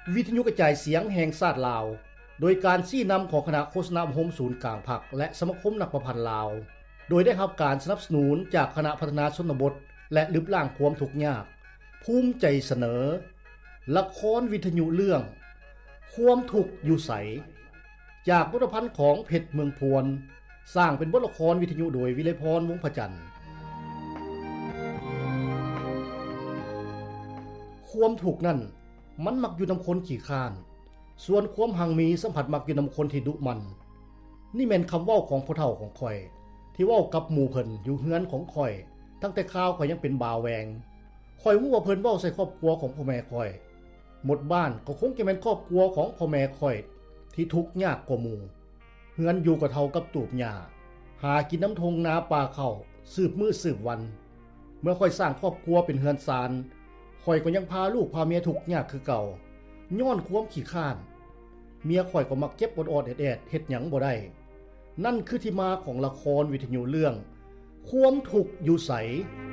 วิทยุกระจายเสียงแห่งชาติลาวโดยการชี้นำของคณะโฆษณาโฮมศูนย์กลางภาคและสมาคมนักประพันธ์ลาวโดยได้รับการสนับสนุนจากคณะพัฒนาชนบทและลึบล้างความทุกข์ยากภูมิใจเสนอละครวิทยุเรื่องความทุกข์อยู่ไสจากบทพันธ์ของเพชรเมืองพวนสร้างเป็นบทละครวิทยุโดยวิไลพรวงศ์พระจันทร์ความทุกข์นั่นมันมักอยู่นำคนขี้ข้านส่วนความหังมีสัมผัสมักอยู่นำคนที่ดุมันนี่แม่นคำเว้าของพ่อเฒ่าของข่อยที่เว้ากับหมู่เพิ่นอยู่เฮือนของข่อยตั้งแต่ข้าวข่อยยังเป็นบ่าวแวงข่อยฮู้ว่าเพิ่นเว้าใส่ครอบครัวของพ่อแม่ข่อยหมดบ้านก็คงจะเป็นครอบครัวของพ่อแม่ข่อยที่ทุกข์ยากกว่าหมู่เฮือนอยู่กับเฒ่ากับตูบหญ้าหากินน้ำทงนาป่าเข้าสืบมื้อสืบวันเมื่อข่อยสร้างครอบครัวเป็นเฮือนศาลข่อยก็ยังพาลูกพาเมียทุกข์ยากคือเก่าย้อนความขี้ข้านเมียข่อยก็มักเก็บอดๆแอดๆเฮ็ดหยังบ่ได้นั่นคือที่มาของละครวิทยุเรื่องความทุกข์อยู่ไส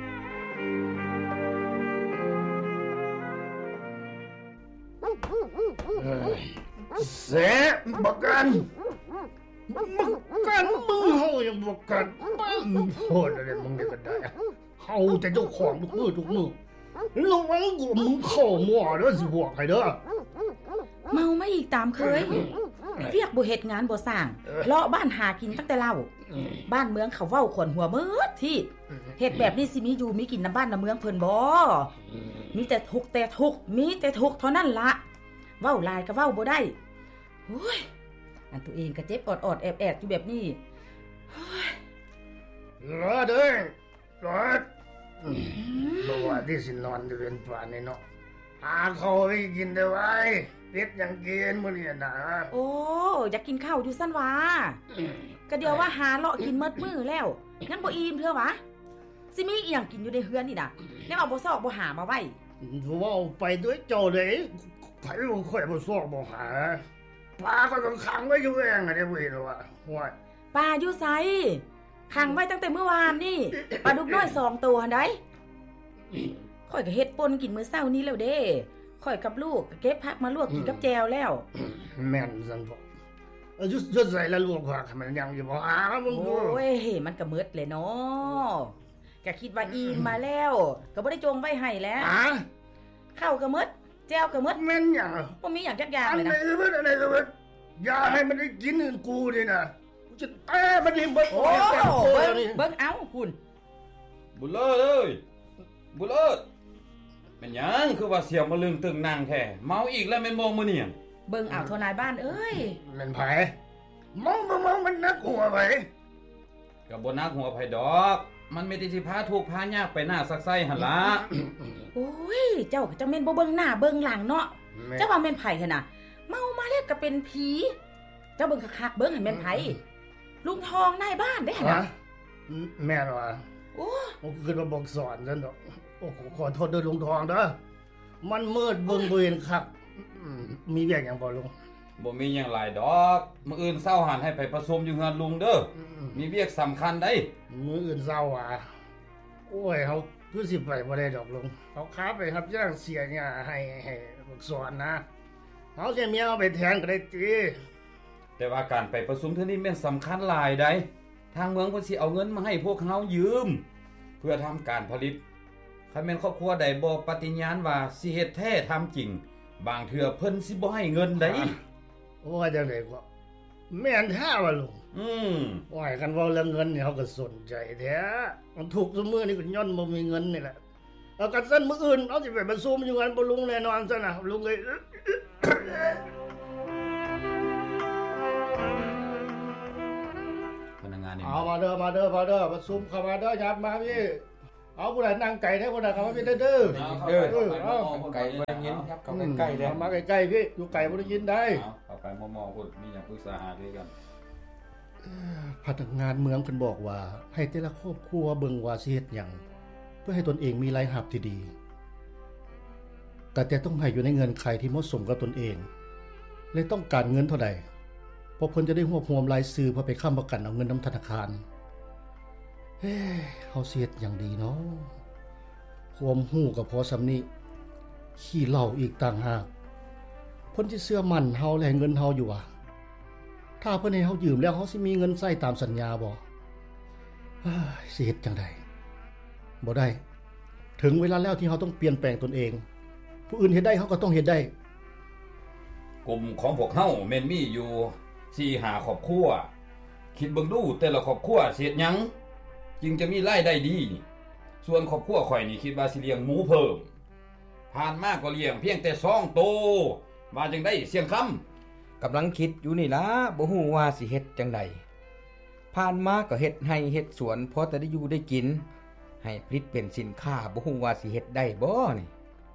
แสบักกันมึงเฮายังบักกันโพดอะไรมึงนี่ก็ได้เฮาแต่เจ้าของทุกมื้อระวังกูมึงเข้ามั่วเด้อสิบอกให้เด้อเมามาอีกตามเคยเรียกบ่เฮ็ดงานบ่สร้างเลาะบ้านหากินตั้งแต่เล่าบ้านเมืองเขาเว้าขนหัวเบิดที่เฮ็ดแบบนี้สิมีอยู่มีกินน้ำบ้านน้ำเมืองเพิ่นบ่มีแต่ทุกข์มีแต่ทุกข์เท่านั้นละเว้าลายก็เว้าบ่ได้โอ้ยอันตัวเองก็เจ็บอดๆแอบๆอยู่แบบนี้โอ้ยรอเด้อรอบ่ว่าที่สินอนอยู่เป็นป่านนี่เนาะหาข้าวให้กินได้ไว้เป็ดยังกินมื้อนี้น่ะโอ้อยากกินข้าวอยู่ซั่นวะก็เดี๋ยวว่าหาเลาะกินหมดมื้อแล้วยังบ่อิ่มเด้อวะสิมีอีหยังกินอยู่ในเฮือนนี่น่ะแล้วเอาบ่ซอกบ่หามาไว้เว้าไปด้วยเจ้าเด้ไผบ่ค่อยบ่ซอกบ่หาปลาก็ต้องขังไว้อยู่เองอ่ะเด้เว้ยว่าโอ้ยปลาอยู่ไสขังไว้ตั้งแต่เมื่อวานนี่ปลาดุกน้อย2ตัวหั่นไดข่อยก็เฮ็ดป่นกินมื้อเช้านี้แล้วเด้ข่อยกับลูกก็เก็บผักมาลวกกินกับแจวแล้วแม่นซั่นบ่ยุดใส่ละลวกผักมันยังอยู่บ่มึงโอ้ยมันก็หมดเลยเนาะก็คิดว่าอิ่มมาแล้วก็บ่ได้จงไว้ให้แล้วข้าวก็หมดแจวก็หมดแม่นหยังบ่มีหยังจักอย่างเลยนะอันไหนอย่าให้มันได้กินกูนี่นะกูจะแต้มันนี่เบิดโอ้เบิ่งเอาคุณบุญเลิศเอ้ยบุญเลิศแม่นหยังคือว่าเสียงมาลึงตึงนางแท้เมาอีกแล้วแม่นบ่มื้อนี้เบิ่งเอาโทนายบ้านเอ้ยแม่นไผเมามันนักหัวไผก็บ่นักหัวไผดอกมันไม่ได้สิพาทุกข์พายากไปหน้าซักไส้หั่นล่ะโอ้ยเจ้าก็จังแม่นบ่เบิ่งหน้าเบิ่งหลังเนาะเจ้าว่าแม่นไผหั่นน่ะเมามาแล้วก็เป็นผีเจ้าเบิ่งคักๆเบิ่งให้แม่นไผลุงทองนายบ้านเด้หั่นน่ะแม่นว่าโอ้คือว่าบอกสอนซั่นดอกโอ้ขอโทษด้วยลุงทองเด้อมันมืดเบิ่งบ่เห็นคักมีเวียกหยังบ่ลุงบ่มีหยังหลายดอกมื้ออื่นเช้าหันให้ไปประชุมอยู่เฮือนลุงเด้อมีเวียกสำคัญได้มื้ออื่นเช้าอ่ะโอ้ยเฮาคือสิไปบ่ได้ดอกลุงเฮาค้าไปครับย่างเสียหญ้าให้บอกสอนนะเฮาสิเมียเอาไปแทนก็ได้ติแต่ว่าการไปประชุมเทื่อนี้แม่นสำคัญหลายได้ทางเมืองเพิ่นสิเอาเงินมาให้พวกเฮายืมเพื่อทำการผลิตคันแม่นครอบครัวใดบ่ปฏิญาณว่าสิเฮ็ดแท้ทำจริงบางเทื่อเพิ่นสิบ่ให้เงินได้โอ้ยจังได๋ก็แม่นแท้ว่าลุงโอ้ยคันเว้าเรื่องเงินนี่เฮาก็สนใจแท้มันทุกซุมื้อนี่ก็ย้อนบ่มีเงินนี่แหละเอากันซั่นมื้ออื่นเอาสิไปประชุมอยู่กันบ่ลุงแน่นอนซั่นน่ะลุงเอ้ยพนักงานนี่เอามาเด้อประชุมเข้ามาเด้อยับมาพี่เอาผู้ใดนั่งไก่ได้ผู้ใดเข้ามาพี่เด้อไก่บ่ได้ยินครับเข้าใกล้ๆเด้อมาใกล้ๆพี่อยู่ไก่บ่ได้ยินได้เข้าไปมอๆพุ่นมีหยังปรึกษาหารือกันพนักงานเมืองเพิ่นบอกว่าให้แต่ละครอบครัวเบิ่งว่าสิเฮ็ดหยังเพื่อให้ตนเองมีรายรับที่ดีแต่ต้องให้อยู่ในเงินไขที่เหมาะสมกับตนเองและต้องการเงินเท่าใดเพราะเพิ่นจะได้รวบรวมรายชื่อเพื่อไปค้ำประกันเอาเงินนำธนาคารเฮาสิเฮ็ดหยังดีเนาะความรู้ก็พอซำนี้ขี้เหล้าอีกต่างหากพิ่นสิเชื่อมั่นเฮาและให้เงินเฮาอยู่ถ้าเพิ่นให้เฮายืมแล้วเฮาสิมีเงินใช้ตามสัญญาบ่สิเฮ็ดจังได๋บ่ได้ถึงเวลาแล้วที่เฮาต้องเปลี่ยนแปลงตนเองผู้อื่นเฮ็ดได้เฮาก็ต้องเฮ็ดได้กลุ่มของพวกเฮาแม่นมีอยู่ 4-5 ครอบครัวคิดเบิ่งดูแต่ละครอบครัวสิเฮ็ดหยังจึงจะมีรายได้ดีนี่ส่วนครอบครัวข่อยนี่คิดว่าสิเลี้ยงหมูเพิ่มผ่านมาก็เลี้ยงเพียงแต่2โตว่าจังได๋เสียงคำกำลังคิดอยู่นี่ล่ะบ่ฮู้ว่าสิเฮ็ดจังได๋ผ่านมาก็เฮ็ดไร่เฮ็ดสวนพอแต่ได้อยู่ได้กินให้ผลิตเป็นสินค้าบ่ฮู้ว่าสิเฮ็ดได้บ่นี่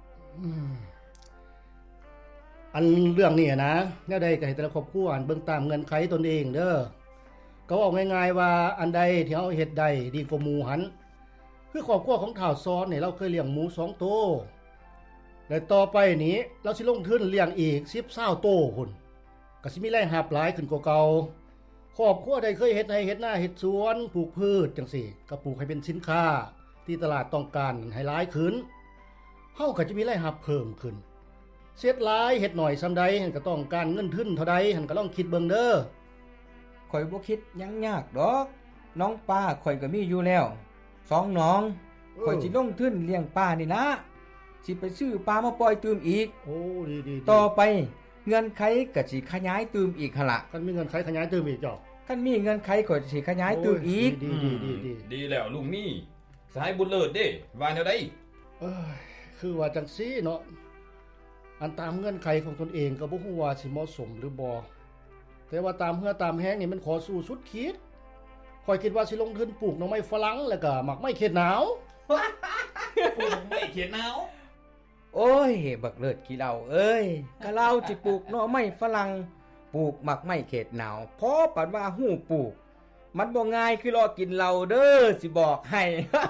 อันเรื่องนี้นะแนวใดก็ให้แต่ละครอบครัวเบิ่งตามเงื่อนไขตนเองเด้อก็เอาง่ายๆว่าอันใดที่เฮาเฮ็ดได้ดีกว่าหมู่หันคือครอบครัวของท่าวซ้อนนี่เราเคยเลี้ยงหมู2โตและต่อไปนี้เราสิลงทุนเลี้ยงอีก10-20โตพุ่นก็สิมีรายรับหลายขึ้นกว่าเก่าครอบครัวใดเคยเฮ็ดไร่เฮ็ดนาเฮ็ดสวนปลูกพืชจังซี่ก็ปลูกให้เป็นสินค้าที่ตลาดต้องการให้หลายขึ้นเฮาก็จะมีรายรับเพิ่มขึ้นเสียดหลายเฮ็ดน้อยซำใดก็ต้องการเงินทุนเท่าใดหั่นก็ลองคิดเบิ่งเด้อข่อยบ่คิดหยังยากดอกน้องป้าข่อยก็มีอยู่แล้ว2น้องข่อยสิลงทุนเลี้ยงป้านี่ล่ะสิไปซื้อปลามาปล่อยตื่มอีกโอ้ดีๆต่อไปเงินไขก็สิขยายตื่มอีกหั่นล่ะคันมีเงินไขขยายตื่มอีกจ้ะคันมีเงินไขก็สิขยายตื่มอีกดีแล้วลุงมีสายบุญเลิศเด้ว่าแนวใดคือว่าจังซี่เนาะอันตามเงื่อนไขของตนเองก็บ่ฮู้ว่าสิเหมาะสมหรือบ่แต่ว่าตามเหือตามแห้งนี่มันขอสู้สุดขีดข้อยคิดว่าสิลงทุนปลูกหน่อไม้ฝรั่งแล้วก็หมักไม้เขตหนาวปลูกไม้เขตหนาวโอ้ยบักเลิศขี้เหล้าเอ้ยกะเราสิปลูกหน่อไม้ฝรั่งปลูกหมักไม้เขตหนาวพอปานว่าฮู้ปลูกมันบ่ง่ายคือรอกินเหล้าเด้อสิบอกให้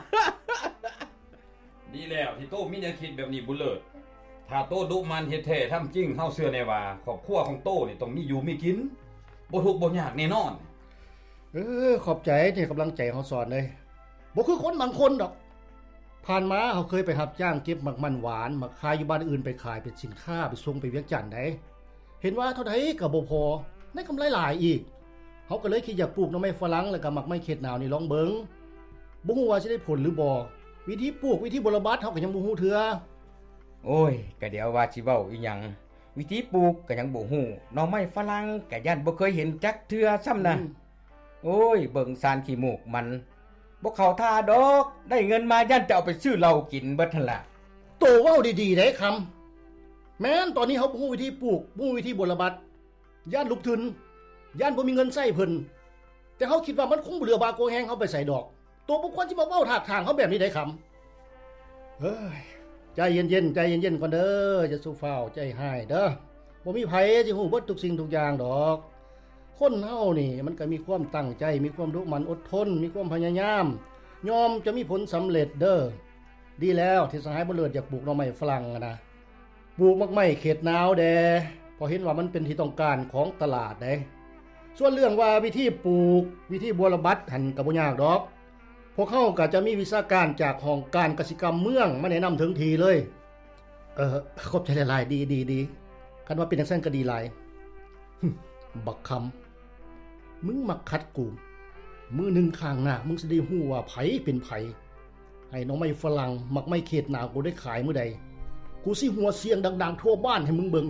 ดีแล้วที่โตมีแนวคิดแบบนี้บุญเลิศถ้าโตดุมันเฮ็ดแท้ทำจริงเฮาเชื่อแน่ว่าครอบครัวของโตนี่ต้องมีอยู่มีกินบ่ทุกข์บ่ยากแน่นอนขอบใจที่กำลังใจเฮาสอนเลยบ่คือคนบางคนดอกผ่านมาเฮาเคยไปรับจ้างเก็บหมักมันหวานมาขายอยู่บ้านอื่นไปขายเป็นสินค้าไปส่งไปเวียงจันทน์ได้เห็นว่าเท่าใดก็บ่พอได้กำไรหลายอีกเฮาก็เลยคิดอยากปลูกหน่อไม้ฝรั่งแล้วก็หมักไม้เขตหนาวนี่ลองเบิ่งบ่ฮู้ว่าสิได้ผลหรือบ่วิธีปลูกวิธีบรบัดเฮาก็ยังบ่ฮู้เทื่อโอ้ยก็เดี๋ยวว่าสิเว้าอีหยังวิธีปลูกก็ยังบ่ฮู้หน่อไม้ฝรั่งก็ย่านบ่เคยเห็นจักเทื่อซ้ำนะโอ้ยเบิ่งซานขี้มูกมันบ่เข้าท่าดอกได้เงินมาย่านจะเอาไปซื้อเหล้ากินเบิดหั่นล่ะโตเว้าดีๆได้คำแม้นตอนนี้เฮาบ่ฮู้วิธีปลูกบ่ฮู้วิธีบรบัดย่านลุกทุนย่านบ่มีเงินใช้เพิ่นแต่เฮาคิดว่ามันคงบ่เหลือบาโกแฮงเฮาไปใส่ดอกตัวบ่ควรสิมาเว้าถากทางเฮาแบบนี้ได้คำเฮ้ยใจเย็นๆใจเย็นๆก่อนเด้ออย่าสู้ฟ้าวใจหายเด้อบ่มีไผสิฮู้เบิดทุกสิ่งทุกอย่างดอกคนเฮานี่มันก็มีความตั้งใจมีความดุมันอดทนมีความพยายามยอมจะมีผลสำเร็จเด้อดีแล้วที่สหายบ่เลิศอยากปลูกหน่อไม้ฝรั่งนะปลูกมักไม้เขตหนาวแดพอเห็นว่ามันเป็นที่ต้องการของตลาดเด้ส่วนเรื่องว่าวิธีปลูกวิธีบรบัดหั่นก็บ่ยากดอกพวกเขาก็จะมีวิชาการจากห้องการกสิกรรมเมืองมาแนะนำถึงทีเลยขอบใจหลายๆดีคันว่าเป็นจังซั่นก็ดีหลายบักคำมึงมักคัดกูมือหนึ่งข้างหน้ามึงสิได้ฮู้ว่าไผเป็นไผให้น้องไม้ฝรั่งมักไม้เขตหนาวกูได้ขายมื้อใดกูสิหัวเสียงดังๆทั่วบ้านให้มึงเบิ่ง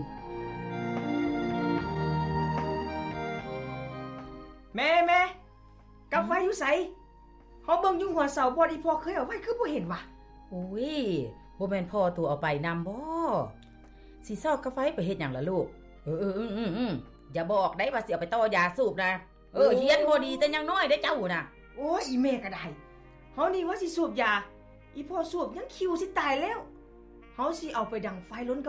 แม่กาแฟอยู่ไสเฮาเบิ่งอยู่หัวเสาบ่อีพ่อเคยเอาไว้คือบ่เห็นวะโอ้ยบ่แม่นพ่อตัวเอาไปนำบ่สิซอกกาแฟไปเฮ็ดหยังล่ะลูกอย่าบอกได้ว่าสิเอาไปต่อยาสูบนะเฮียนบ่ดีแต่ยังน้อยได้เจ้าน่ะโอ้ยอีแม่ก็ได้เฮานี่ว่าสิสูบยาอีพ่อสูบยังคิวสิตายแล้วเฮาสิเอาไปดังไฟล้น